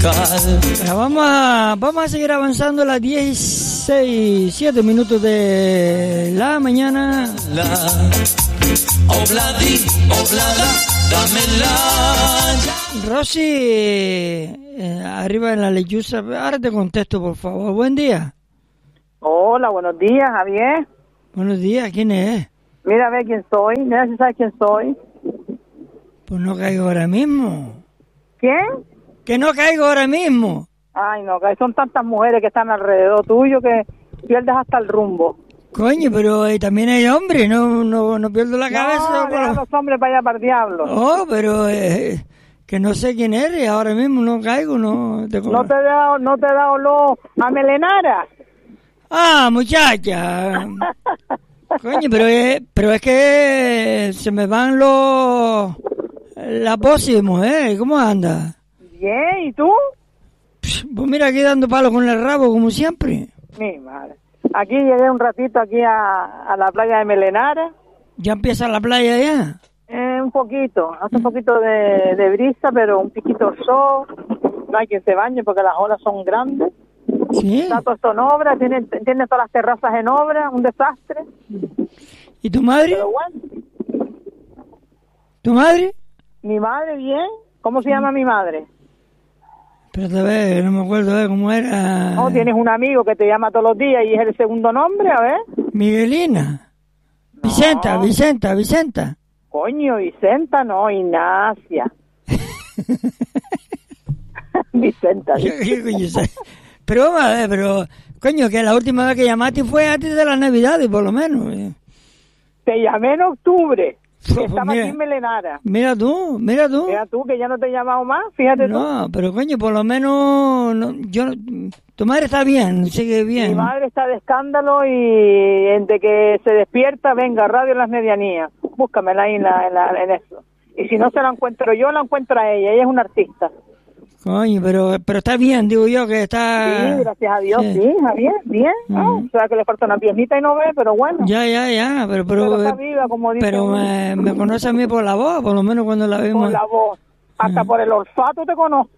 Pero vamos a seguir avanzando a las 7 minutos de la mañana. Rosy, arriba en la lechuza, ahora te contesto, por favor. Buen día. Hola, buenos días, Javier. Buenos días, ¿quién es? Mira a ver quién soy, mira si sabes quién soy. Pues no caigo ahora mismo. ¿Quién? Que no caigo ahora mismo. Ay, no, que son tantas mujeres que están alrededor tuyo que pierdes hasta el rumbo. Coño, pero también hay hombres, no pierdo la cabeza. No, deja los hombres para allá para el diablo. Oh, pero que no sé quién eres, ahora mismo no caigo, no te ¿No te da olor a melenara? Ah, muchacha. Coño, pero es que se me van las voces de mujer, ¿cómo anda? Bien, ¿y tú? Pues mira, aquí dando palos con el rabo, como siempre. Mi madre. Aquí llegué un ratito aquí a la playa de Melenara. ¿Ya empieza la playa ya? Un poquito, hace un poquito de brisa, pero un piquito de sol. No hay quien se bañe porque las olas son grandes. Sí. Está todo esto en obra, tiene todas las terrazas en obra, un desastre. ¿Y tu madre? Pero bueno. ¿Tu madre? Mi madre, bien. ¿Cómo se llama mi madre? Pero a ver, no me acuerdo cómo era. No, tienes un amigo que te llama todos los días y es el segundo nombre, a ver. Miguelina. No. Vicenta. Coño, Vicenta, no, Ignacia. Vicenta. Pero vamos a ver, coño, que la última vez que llamaste fue antes de la Navidad, y por lo menos. Te llamé en octubre. Pues estaba aquí en Melenara. Mira tú. Mira tú, que ya no te he llamado más, fíjate tú. No, pero coño, por lo menos, tu madre está bien, sigue bien. Mi madre está de escándalo y entre que se despierta, venga, radio en las medianías. Búscamela ahí en eso. Y si no se la encuentro yo, la encuentro a ella es una artista. Coño, pero está bien, digo yo, que está... Sí, gracias a Dios, sí, Javier, bien. O sea, que le falta una piernita y no ve, pero bueno. Ya, pero está viva, como dice. Pero me conoce a mí por la voz, por lo menos cuando la vimos. Por la voz, hasta por el olfato te conozco.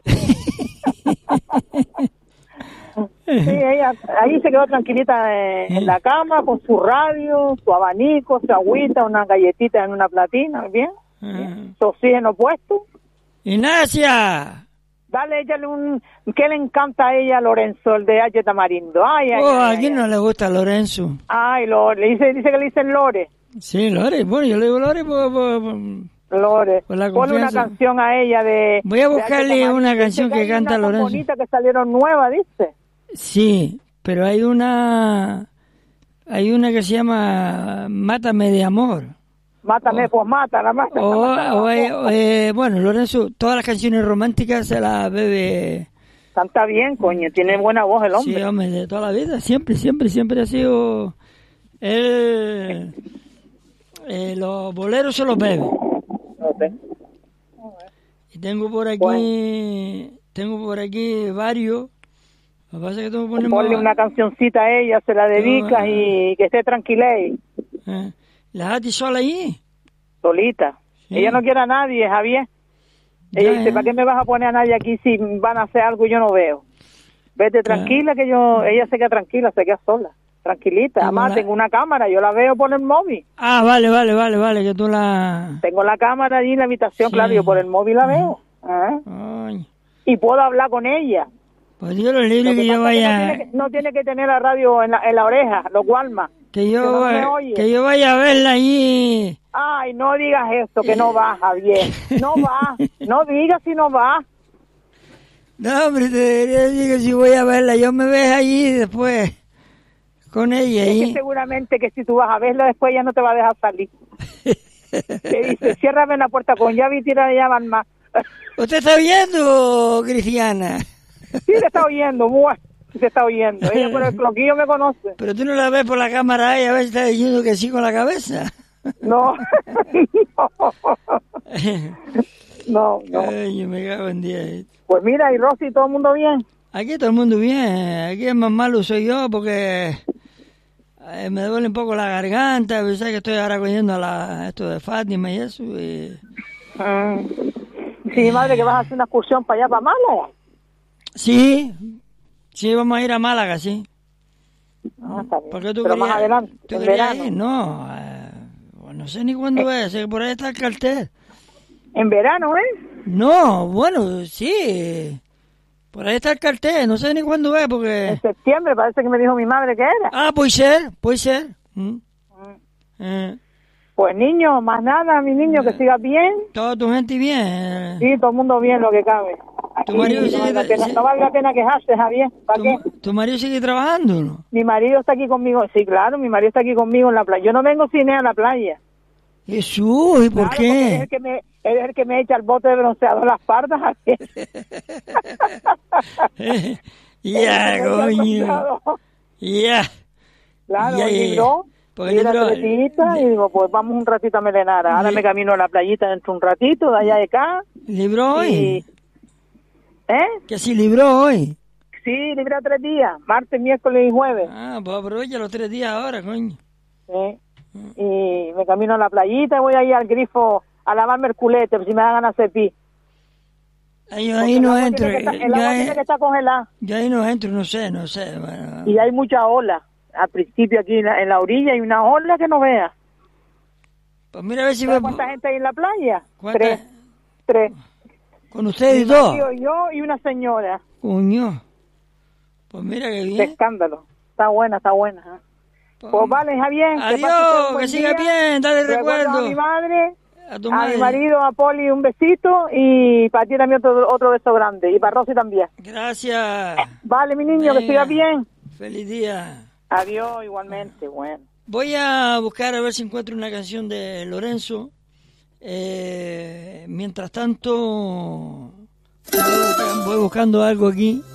Sí, ella ahí se quedó tranquilita en la cama, con su radio, su abanico, su agüita, una galletita en una platina, bien. Su oxígeno puesto. ¡Ignacia! Dale, échale ¿qué le encanta a ella, Lorenzo, el de H. Tamarindo? ¿A quién no le gusta Lorenzo? Ay, dice que le dicen Lore. Sí, Lore, bueno, yo le digo Lore Lore, por la ponle una canción a ella de... Voy a buscarle una canción que canta Lorenzo. Bonita que salieron nueva, ¿dice? Sí, pero hay una que se llama Mátame de Amor. Mátame, pues mátala. Bueno, Lorenzo, todas las canciones románticas se las bebe. Canta bien, coño, tiene buena voz el hombre. Sí, hombre, de toda la vida, siempre ha sido él. Los boleros se los bebe. Okay. Y tengo por aquí varios. Lo que pasa es que tengo que poner ponle una cancioncita a ella, se la dedicas y que esté tranquila ahí. ¿La dejaste sola ahí? Solita. Sí. Ella no quiere a nadie, Javier. Ella dice, ¿para qué me vas a poner a nadie aquí si van a hacer algo y yo no veo? Vete tranquila, que ella se queda tranquila, se queda sola. Tranquilita. Además, tengo una cámara, yo la veo por el móvil. Ah, vale, que tú la... Tengo la cámara allí en la habitación, sí. Claro, yo por el móvil la veo. Y puedo hablar con ella. Pues Dios lo libre que yo vaya... No tiene que tener la radio en la oreja, los Walmart. Que yo vaya a verla allí. Ay, no digas esto, que no va, Javier. No va. No digas si no va. No, hombre, te debería decir que si voy a verla, yo me ves allí después con ella. Es que seguramente que si tú vas a verla después ya no te va a dejar salir. Te dice, ciérrame la puerta con llave y tira ya van más. ¿Usted está oyendo, Cristiana? Sí, te está oyendo, se está oyendo. Ella por el cloquillo me conoce. Pero tú no la ves por la cámara y a veces está diciendo que sí con la cabeza. No. No. Ay, yo me cago en 10. Pues mira, y Rosy, ¿todo el mundo bien? Aquí todo el mundo bien. Aquí el más malo soy yo porque me duele un poco la garganta. ¿Sabes que estoy ahora cogiendo esto de Fátima y eso? Sí, madre, que vas a hacer una excursión para allá, para Málaga. Sí, sí, vamos a ir a Málaga, sí. Ah, está bien. ¿Por qué tú Pero querías, más adelante, tú en querías verano. ir? No, no sé ni cuándo es, sé que por ahí está el cartel. En verano, ¿eh? No, bueno, sí, por ahí está el cartel, no sé ni cuándo es porque... En septiembre parece que me dijo mi madre que era. Ah, puede ser, puede ser. Eh, Pues niño, más nada, mi niño, que sigas bien. toda tu gente bien. Sí, todo el mundo bien lo que cabe. Aquí ¿Tu marido no sigue, vale la pena, no vale la pena quejarse, Javier. ¿Para qué? tu marido sigue trabajando, no? Mi marido está aquí conmigo. Sí, claro, mi marido está aquí conmigo en la playa. Yo no vengo sin él a la playa. Jesús, ¿y por Claro, porque qué? él es el que me echa el bote de bronceador a las pardas, Javier. Ya, Él es el que me echa el coño. bronceador. Ya. Claro, Ya, el ya, libró. porque Y el una libro... tretita y digo, pues vamos un ratito a Melenara. Ahora me camino a la playita dentro un ratito, de allá de acá. ¿Libró hoy? Y, ¿eh? Que si libró hoy. Sí, libré 3 días, martes, miércoles y jueves. Ah, pues aprovecha los 3 días ahora, coño. Sí. Y me camino a la playita y voy a ir al grifo a lavarme el culete, si me dan ganas de pi. Ahí no entro. El agua tiene que estar congelada. Yo ahí no entro, no sé. Bueno. Y hay mucha ola. Al principio aquí en la orilla hay una ola que no veas. Pues mira a ver si... ¿Sabes cuánta gente hay en la playa? ¿Cuánta? 3. Con ustedes Mi dos. marido, yo y una señora. Coño. Pues mira qué De bien. escándalo. Está buena, está buena. ¿Eh? Pues vale, Javier. Adiós, que siga bien, dale recuerdo. A mi madre, a tu a madre. mi marido, a Poli, un besito. Y para ti también otro beso grande. Y para Rosy también. Gracias. Vale, mi niño, Venga. que siga bien. Feliz día. Adiós, igualmente. Bueno. Voy a buscar a ver si encuentro una canción de Lorenzo. Mientras tanto, voy buscando algo aquí.